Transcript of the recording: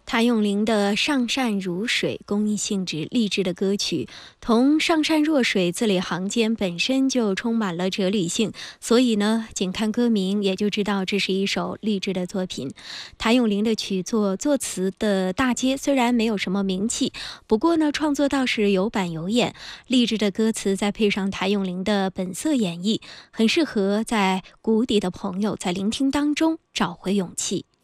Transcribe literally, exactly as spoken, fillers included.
谭咏麟的上善如水，公益性质励志的歌曲，同上善若水字里行间本身就充满了哲理性，所以呢，仅看歌名也就知道这是一首励志的作品。谭咏麟的曲作作词的大街虽然没有什么名气，不过呢，创作倒是有板有眼，励志的歌词再配上谭咏麟的本色演绎，很适合在谷底的朋友在聆听当中找回勇气。